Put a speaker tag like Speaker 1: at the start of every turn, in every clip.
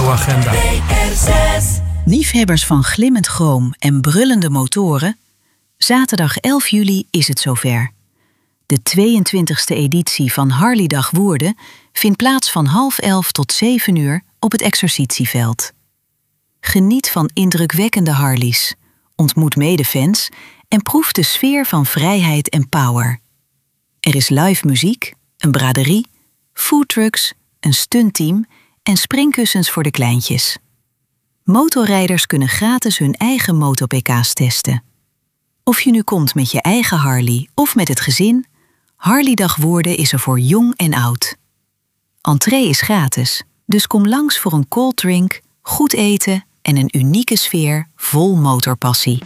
Speaker 1: radioagenda.
Speaker 2: Liefhebbers van glimmend chroom en brullende motoren, zaterdag 11 juli is het zover. De 22e editie van Harleydag Woerden vindt plaats van 10:30 tot 7 uur op het exercitieveld. Geniet van indrukwekkende Harleys, ontmoet medefans en proef de sfeer van vrijheid en power. Er is live muziek, een braderie, foodtrucks, een stuntteam en springkussens voor de kleintjes. Motorrijders kunnen gratis hun eigen MotoPK's testen. Of je nu komt met je eigen Harley of met het gezin, Harleydag Woerden is er voor jong en oud. Entree is gratis, dus kom langs voor een cold drink, goed eten en een unieke sfeer vol motorpassie.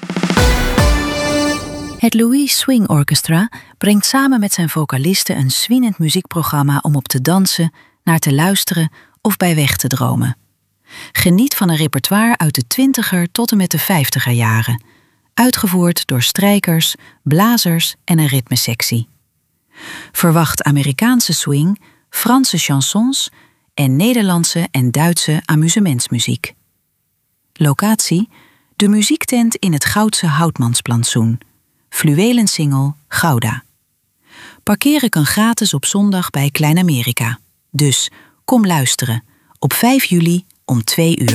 Speaker 2: Het Louis Swing Orchestra brengt samen met zijn vocalisten een swingend muziekprogramma om op te dansen, naar te luisteren of bij weg te dromen. Geniet van een repertoire uit de 20er tot en met de 50er jaren, uitgevoerd door strijkers, blazers en een ritmesectie. Verwacht Amerikaanse swing, Franse chansons en Nederlandse en Duitse amusementsmuziek. Locatie: de muziektent in het Goudse Houtmansplantsoen. Fluwelen Singel, Gouda. Parkeren kan gratis op zondag bij Klein Amerika. Dus kom luisteren op 5 juli om 2 uur.